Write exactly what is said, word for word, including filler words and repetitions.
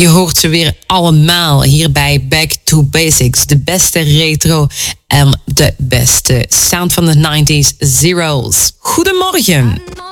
Je hoort ze weer allemaal hier bij Back to Basics. De beste retro en de beste sound van de nineties zeros. Goedemorgen.